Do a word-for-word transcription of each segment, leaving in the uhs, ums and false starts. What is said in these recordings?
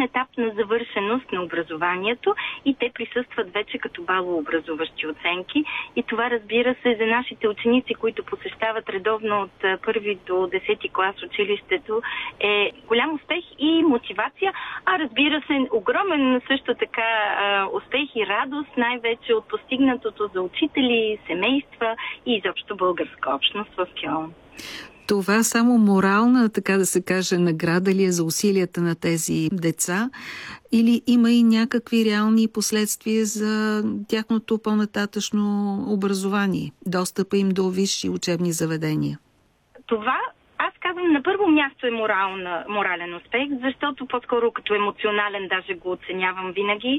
етап на завършеност на образованието и те присъстват вече като балообразуващи оценки. И това, разбира се, за нашите ученици, които посещават редовно от първи до десети клас училището, е голям успех и мотивация, а разбира се, огромен също така успех и радост, най-вече от постигнатото за учители, семейства и изобщо българска общност в Кьолн. Това само морална, така да се каже, награда ли е за усилията на тези деца, или има и някакви реални последствия за тяхното по-нататъчно образование, достъпа им до висши учебни заведения? Това, аз казвам, на първо място е морална, морален успех, защото по-скоро като емоционален даже го оценявам винаги,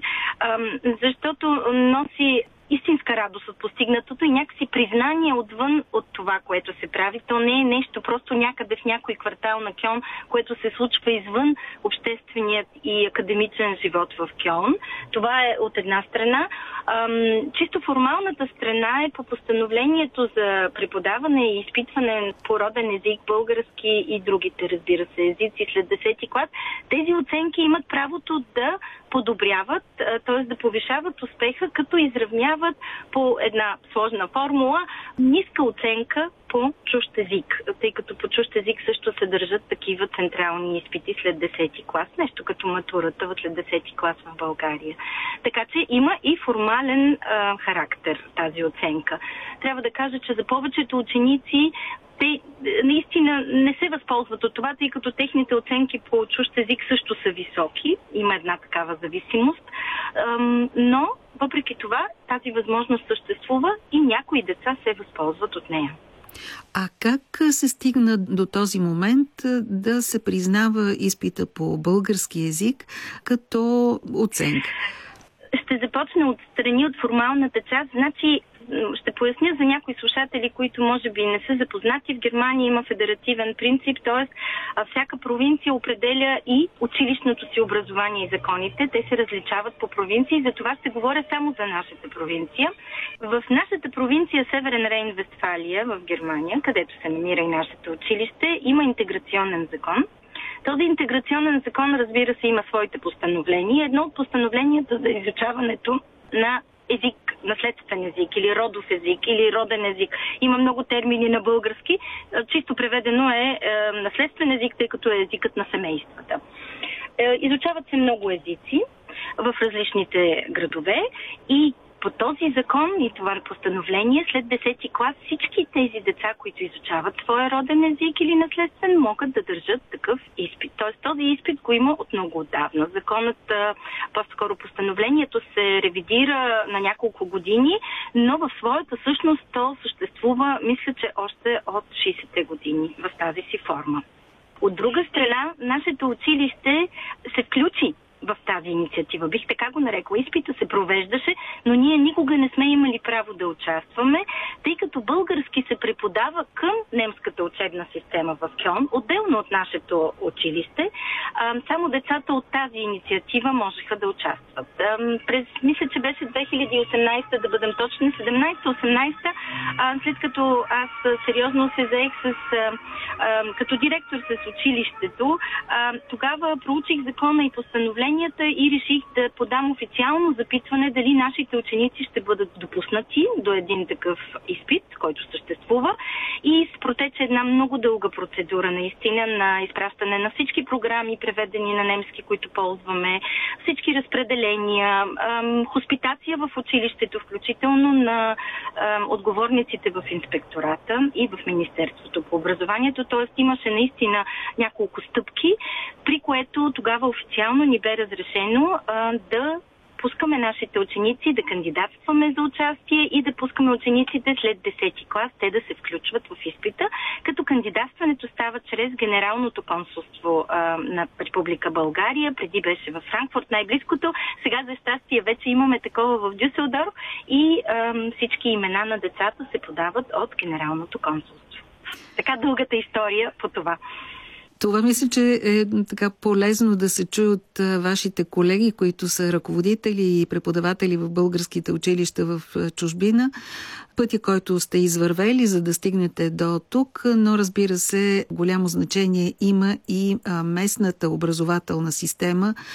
защото носи истинска радост от постигнатото и някакси признание отвън от това, което се прави. То не е нещо просто някъде в някой квартал на Кьолн, което се случва извън общественият и академичен живот в Кьолн. Това е от една страна. Ам, чисто формалната страна е по постановлението за преподаване и изпитване по роден език, български и другите, разбира се, езици след десети клас. Тези оценки имат правото да подобряват, т.е. да повишават успеха, като изравняват по една сложна формула ниска оценка по чужд език, тъй като по чужд език също се държат такива централни изпити след десети клас, нещо като матурата след десети клас в България. Така че има и формален а, характер тази оценка. Трябва да кажа, че за повечето ученици те наистина не се възползват от това, тъй като техните оценки по чужд език също са високи. Има една такава зависимост. Но, въпреки това, тази възможност съществува и някои деца се възползват от нея. А как се стигна до този момент да се признава изпита по български език като оценка? Ще започна от страни от формалната част. Значи, ще поясня за някои слушатели, които може би не са запознати. В Германия има федеративен принцип, т.е. всяка провинция определя и училищното си образование и законите. Те се различават по провинции, затова ще говоря само за нашата провинция. В нашата провинция Северен Рейн-Вестфалия в Германия, където се намира и нашето училище, има интеграционен закон. Този интеграционен закон, разбира се, има своите постановления. Едно от постановленията за изучаването на език, наследствен език или родов език или роден език. Има много термини на български. Чисто преведено е, е наследствен език, тъй като е езикът на семействата. Е, изучават се много езици в различните градове и по този закон и това постановление след десети клас всички тези деца, които изучават своя роден език или наследствен, могат да държат такъв изпит. Тоест този изпит го има от много отдавна. Законът, по-скоро постановлението се ревидира на няколко години, но в своята същност то съществува, мисля, че още от шейсетте години в тази си форма. От друга страна, нашето училище се включи в тази инициатива. Бих така го нарекла. Изпита се провеждаше, но ние никога не сме имали право да участваме, тъй като български се преподава към немската учебна система в Кьолн, отделно от нашето училище. Само децата от тази инициатива можеха да участват. През, мисля, че беше две хиляди и осемнадесета, да бъдем точни, седемнадесета-осемнадесета, след като аз сериозно се заех с, като директор с училището, тогава проучих закона и постановление и реших да подам официално запитване дали нашите ученици ще бъдат допуснати до един такъв изпит, който съществува, и протече една много дълга процедура наистина на изпращане на всички програми, преведени на немски, които ползваме, всички разпределения, хоспитация в училището, включително на отговорниците в инспектората и в Министерството по образованието. Т.е. имаше наистина няколко стъпки, при което тогава официално ни бе разрешено а, да пускаме нашите ученици, да кандидатстваме за участие и да пускаме учениците след десети клас, те да се включват в изпита, като кандидатстването става чрез Генералното консулство а, на Република България. Преди беше в Франкфурт, най-близкото. Сега, за щастие, вече имаме такова в Дюселдорф и а, всички имена на децата се подават от Генералното консулство. Така дългата история по това. Това мисля, че е така полезно да се чуе от а, вашите колеги, които са ръководители и преподаватели в българските училища в чужбина. Пътя, който сте извървели, за да стигнете до тук, но разбира се, голямо значение има и а, местната образователна система,